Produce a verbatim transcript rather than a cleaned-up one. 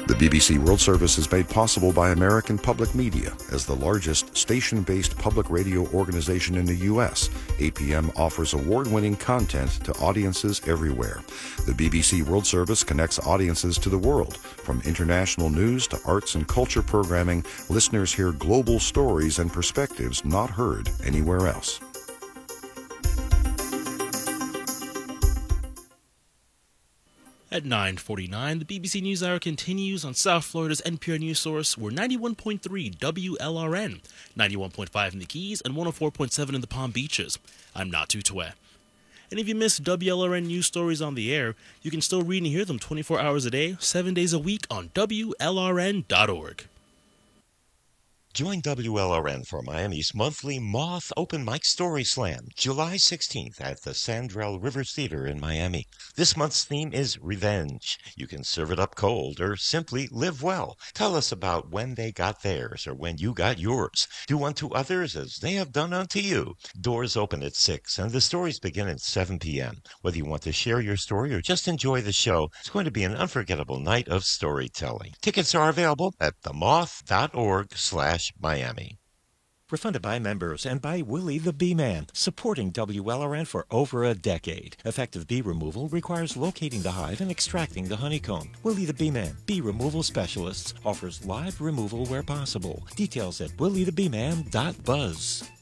The B B C World Service is made possible by American Public Media. As the largest station-based public radio organization in the U S, A P M offers award-winning content to audiences everywhere. The B B C World Service connects audiences to the world. From international news to arts and culture programming, listeners hear global stories and perspectives not heard anywhere else. At nine forty-nine, the B B C NewsHour continues on South Florida's N P R News Source. We're ninety-one point three W L R N, ninety-one point five in the Keys, and one oh four point seven in the Palm Beaches. I'm Natu Tue. And if you miss W L R N news stories on the air, you can still read and hear them twenty-four hours a day, seven days a week on W L R N dot org. Join W L R N for Miami's monthly Moth Open Mic Story Slam, July sixteenth at the Sandrell Rivers Theater in Miami. This month's theme is revenge. You can serve it up cold or simply live well. Tell us about when they got theirs or when you got yours. Do unto others as they have done unto you. Doors open at six and the stories begin at seven p.m. Whether you want to share your story or just enjoy the show, it's going to be an unforgettable night of storytelling. Tickets are available at themoth.org slash Miami. We're funded by members and by Willie the Bee Man, supporting W L R N for over a decade. Effective bee removal requires locating the hive and extracting the honeycomb. Willie the Bee Man, bee removal specialists, offers live removal where possible. Details at willie the bee man dot buzz.